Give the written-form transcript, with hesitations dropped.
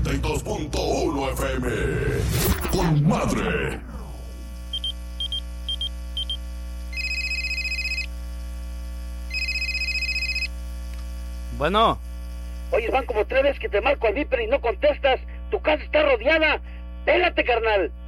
92.1 FM. Con madre. Bueno. Oye, van como 3 veces que te marco al Viper y no contestas. Tu casa está rodeada. Pélate, carnal.